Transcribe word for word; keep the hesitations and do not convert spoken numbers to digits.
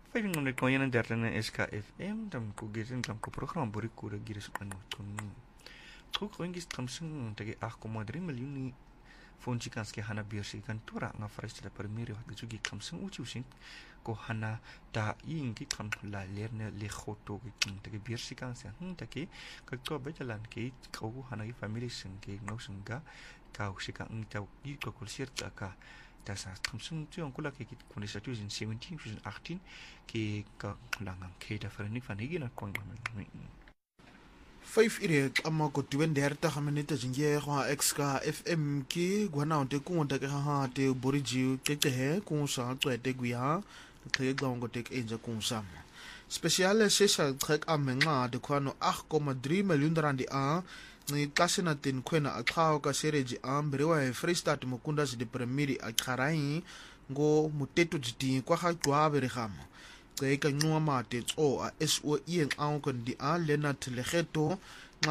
vijfhonderd eenendertig S K F M tam kugisin tam ku program buri kura giris kan tun truk ringis tam sing tagi acht komma drie miljoen fonji kanske hana biersi kan tura nga freistelle permiri wat gesugi kam sing uci usin ko hana da ingi kan la lerne le khoto gi tagi biersi kanse hm tagi ka to bejalan ke ko hana gi family sing ke no singa ka usika ngta gi ko kulsiert ka das heißt, Thompson zu und Kula geht von der Statue in siebzehn, achtzehn, ke ka langang ke da verenig van higina kon met. Five ire ama ko tweeëndertig minute jinge go X K F M ki gwana onte ku onte ka ha te boriji ke ke he ku sa tswete ku ya ke ga ngo te enja ku sam. Speciale sesha trek amenga de kwano acht komma drie miljoen rand a ni kasina tin kwena akhaw ka sereji ambrewa e Freestad mukunda se de premieri akharai ngo muteto jiti kwa ga twa bere gama ke ka nwa mate tso a S O E ang kon di a Leonard Legeto